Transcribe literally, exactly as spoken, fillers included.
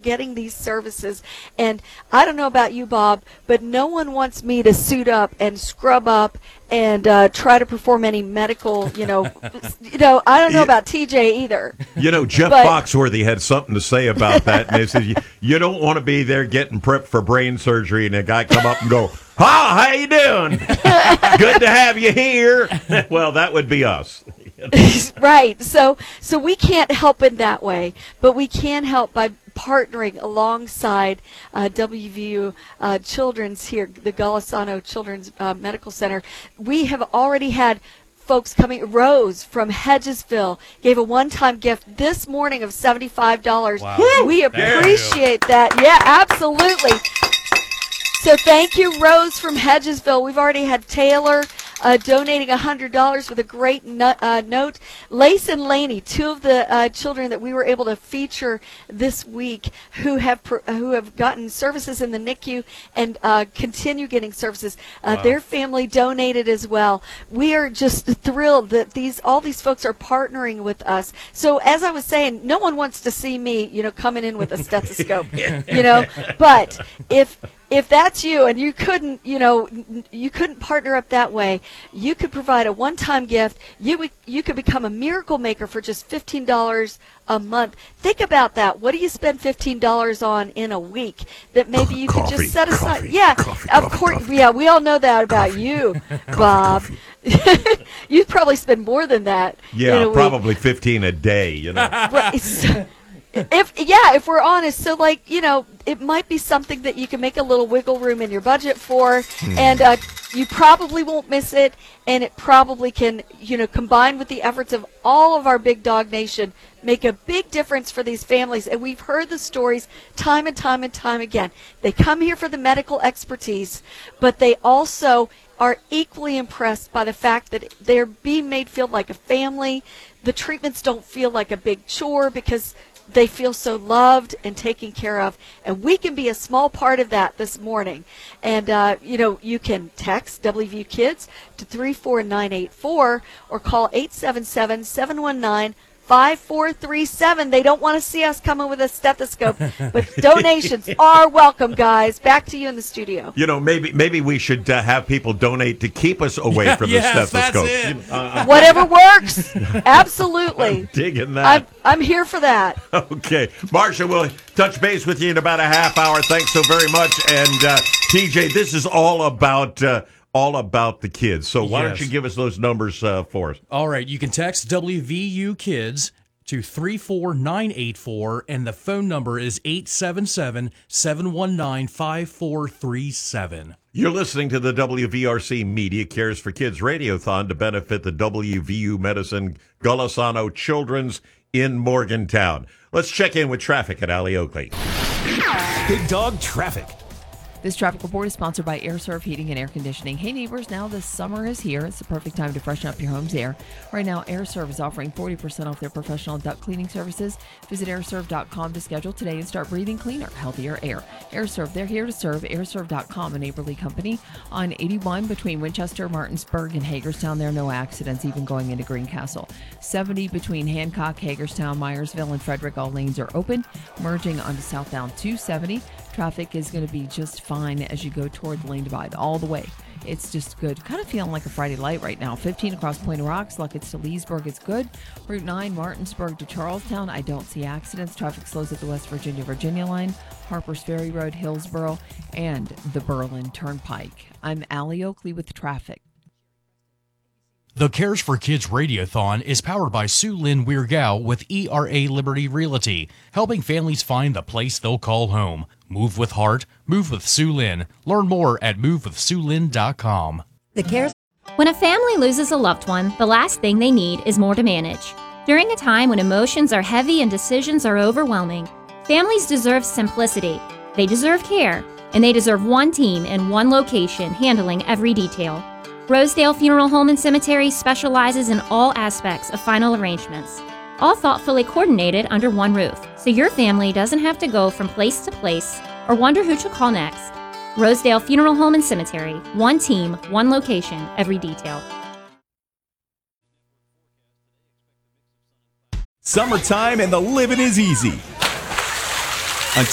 getting these services. And I don't know about you, Bob, but no one wants me to suit up and scrub up and uh, try to perform any medical, you know, you know, I don't know about T J either. You know, Jeff but, Foxworthy had something to say about that. And he said, you, you don't want to be there getting prepped for brain surgery and a guy come up and go, "Hi, how you doing? Good to have you here." Well, that would be us. Right. So so we can't help in that way, but we can help by partnering alongside uh, W V U uh, Children's here, the Golisano Children's uh, Medical Center. We have already had folks coming. Rose from Hedgesville gave a one-time gift this morning of seventy-five dollars. Wow. We appreciate that. Yeah, absolutely. So thank you, Rose from Hedgesville. We've already had Taylor uh, donating one hundred dollars with a great no- uh, note. Lace and Laney, two of the uh, children that we were able to feature this week who have pr- who have gotten services in the N I C U and uh, continue getting services. Uh, Wow. Their family donated as well. We are just thrilled that these all these folks are partnering with us. So as I was saying, no one wants to see me, you know, coming in with a stethoscope, you know, but if If that's you and you couldn't, you know, you couldn't partner up that way, you could provide a one-time gift. You would, you could become a miracle maker for just fifteen dollars a month. Think about that. What do you spend fifteen dollars on in a week that maybe you could Coffee, just set aside? coffee, Yeah, coffee, of coffee, course. coffee. Yeah, we all know that about you, Bob. You'd probably spend more than that. in a Yeah, week. probably fifteen a day, you know. Right. So, if yeah, if we're honest, so like you know, it might be something that you can make a little wiggle room in your budget for, Hmm. and uh, you probably won't miss it, and it probably can, you know, combined with the efforts of all of our Big Dog Nation, make a big difference for these families. And we've heard the stories time and time and time again. They come here for the medical expertise, but they also are equally impressed by the fact that they're being made feel like a family. The treatments don't feel like a big chore because they feel so loved and taken care of, and we can be a small part of that this morning. And uh, you know, you can text W V U Kids to three four nine eight four or call eight seven seven, seven one nine, five four three seven. They don't want to see us coming with a stethoscope, but donations are welcome, guys. Back to you in the studio. You know, maybe maybe we should uh, have people donate to keep us away from Yes, the stethoscope. that's it. You know, uh, Whatever works. Absolutely. I'm digging that. I'm, I'm here for that. Okay. Marcia, we'll touch base with you in about a half hour. Thanks so very much. And uh, T J, this is all about uh, all about the kids. So why don't Yes. you give us those numbers uh, for us? All right, you can text W V U Kids to three four nine eight four, and the phone number is eight seven seven, seven one nine, five four three seven. You're listening to the W V R C Media Cares for Kids Radiothon to benefit the W V U Medicine Golisano Children's in Morgantown. Let's check in with traffic at Allie Oakley. Big Dog Traffic. This traffic report is sponsored by AirServe Heating and Air Conditioning. Hey neighbors, now the summer is here. It's the perfect time to freshen up your home's air. Right now, AirServe is offering forty percent off their professional duct cleaning services. Visit air serve dot com to schedule today and start breathing cleaner, healthier air. AirServe, they're here to serve. air serve dot com, a neighborly company on eighty-one between Winchester, Martinsburg, and Hagerstown. There are no accidents even going into Greencastle. seventy between Hancock, Hagerstown, Myersville, and Frederick. All lanes are open. Merging onto southbound two seventy. Traffic is going to be just fine as you go toward the lane divide all the way. It's just good. Kind of feeling like a Friday light right now. fifteen across Point of Rocks. Luckett's to Leesburg. It's good. Route nine, Martinsburg to Charlestown. I don't see accidents. Traffic slows at the West Virginia, Virginia line. Harpers Ferry Road, Hillsboro, and the Berlin Turnpike. I'm Allie Oakley with traffic. The Cares for Kids Radiothon is powered by Sue Lynn Weirgao with E R A Liberty Realty, helping families find the place they'll call home. Move with heart, move with Sue Lynn. Learn more at move with sue lynn dot com. The Cares. When a family loses a loved one, the last thing they need is more to manage. During a time when emotions are heavy and decisions are overwhelming, families deserve simplicity, they deserve care, and they deserve one team in one location handling every detail. Rosedale Funeral Home and Cemetery specializes in all aspects of final arrangements, all thoughtfully coordinated under one roof, so your family doesn't have to go from place to place or wonder who to call next. Rosedale Funeral Home and Cemetery, one team, one location, every detail. Summertime and the living is easy.